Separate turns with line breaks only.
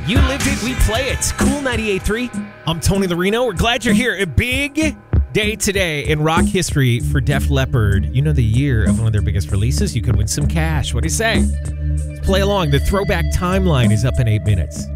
You lived it, we play it. Cool 98.3. I'm Tony Larino. We're glad you're here. A big day today in rock history for Def Leppard. You know, the year of one of their biggest releases. You could win some cash. What do you say? Let's play along. The throwback timeline is up in 8 minutes.